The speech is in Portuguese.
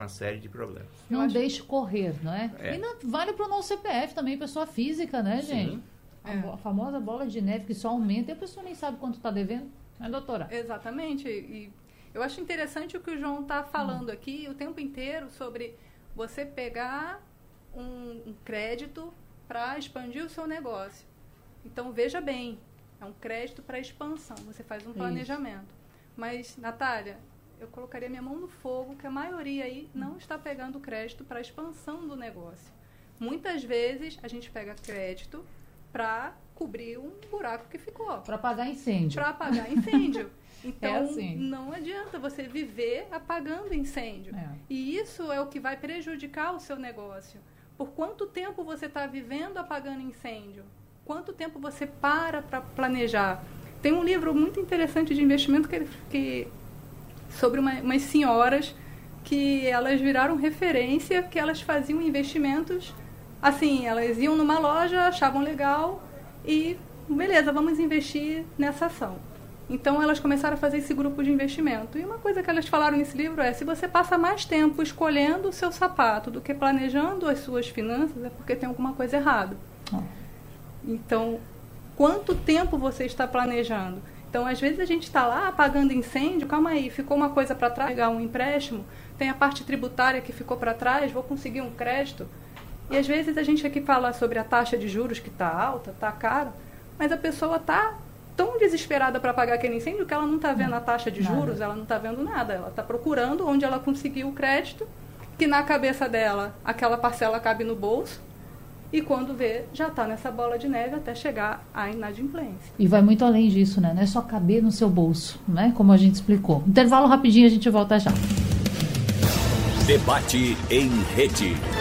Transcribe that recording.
uma série de problemas. Não deixe correr, não é? É. E vale para o nosso CPF também, pessoa física, né, gente? Sim. A famosa bola de neve que só aumenta e a pessoa nem sabe quanto está devendo, né, doutora? Exatamente. E eu acho interessante o que o João está falando aqui o tempo inteiro sobre você pegar um crédito para expandir o seu negócio. Então, veja bem, é um crédito para expansão, você faz um planejamento. Mas, Natália, eu colocaria minha mão no fogo que a maioria aí não está pegando crédito para expansão do negócio. Muitas vezes a gente pega crédito para cobrir um buraco que ficou. Para apagar incêndio. Para apagar incêndio. Então, assim. não adianta você viver apagando incêndio. E isso é o que vai prejudicar o seu negócio. Por quanto tempo você está vivendo apagando incêndio? Quanto tempo você para planejar? Tem um livro muito interessante de investimento sobre umas senhoras que elas viraram referência, que elas faziam investimentos, assim, elas iam numa loja, achavam legal e, beleza, vamos investir nessa ação. Então, elas começaram a fazer esse grupo de investimento. E uma coisa que elas falaram nesse livro é, se você passa mais tempo escolhendo o seu sapato do que planejando as suas finanças, é porque tem alguma coisa errada. Então, quanto tempo você está planejando? Então, às vezes a gente está lá apagando incêndio, calma aí, ficou uma coisa para trás, pegar um empréstimo, tem a parte tributária que ficou para trás, vou conseguir um crédito. E às vezes a gente aqui fala sobre a taxa de juros que está alta, está cara, mas a pessoa está tão desesperada para pagar aquele incêndio que ela não está vendo a taxa de juros, ela não está vendo nada. Ela está procurando onde ela conseguiu o crédito, que na cabeça dela aquela parcela cabe no bolso, e quando vê, já está nessa bola de neve até chegar à inadimplência. E vai muito além disso, né? Não é só caber no seu bolso, né? Como a gente explicou. Intervalo rapidinho, a gente volta já. Debate em rede.